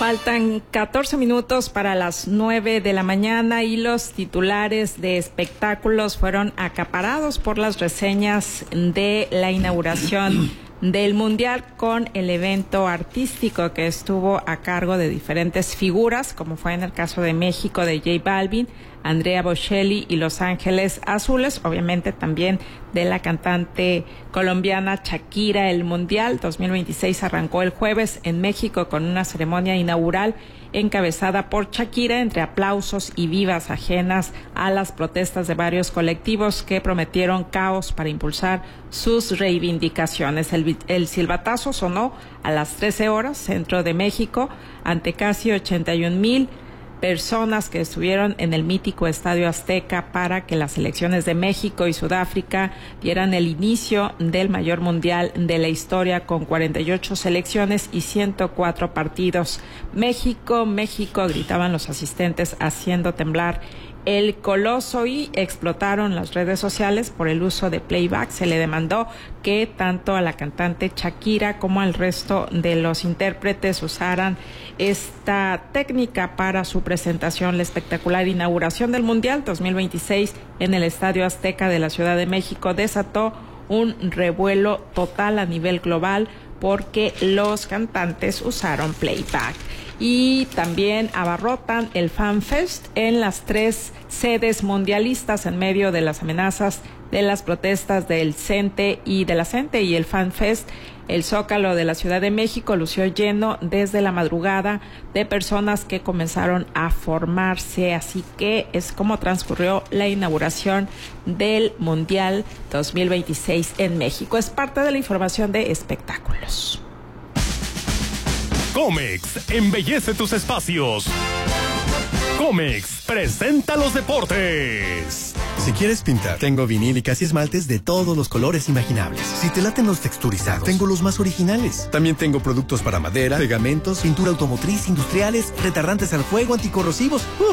Faltan 14 minutos para las 9 de la mañana y los titulares de espectáculos fueron acaparados por las reseñas de la inauguración del Mundial, con el evento artístico que estuvo a cargo de diferentes figuras, como fue en el caso de México de J Balvin, Andrea Bocelli y Los Ángeles Azules, obviamente también de la cantante colombiana Shakira. El Mundial 2026 arrancó el jueves en México con una ceremonia inaugural encabezada por Shakira, entre aplausos y vivas ajenas a las protestas de varios colectivos que prometieron caos para impulsar sus reivindicaciones. El silbatazo sonó a las 13 horas, centro de México, ante casi 81,000 personas que estuvieron en el mítico Estadio Azteca para que las selecciones de México y Sudáfrica dieran el inicio del mayor mundial de la historia, con 48 selecciones y 104 partidos. México, México, gritaban los asistentes, haciendo temblar el coloso, y explotaron las redes sociales por el uso de playback. Se le demandó que tanto a la cantante Shakira como al resto de los intérpretes usaran esta técnica para su presentación. La espectacular inauguración del Mundial 2026 en el Estadio Azteca de la Ciudad de México desató un revuelo total a nivel global porque los cantantes usaron playback. Y también abarrotan el FanFest en las 3 sedes mundialistas en medio de las amenazas de las protestas del CENTE y de la CENTE y el FanFest. El Zócalo de la Ciudad de México lució lleno desde la madrugada de personas que comenzaron a formarse. Así que es como transcurrió la inauguración del Mundial 2026 en México. Es parte de la información de espectáculos. Comex embellece tus espacios. Comex presenta los deportes. Si quieres pintar, tengo vinílicas y esmaltes de todos los colores imaginables. Si te laten los texturizados, tengo los más originales. También tengo productos para madera, pegamentos, pintura automotriz, industriales, retardantes al fuego, anticorrosivos.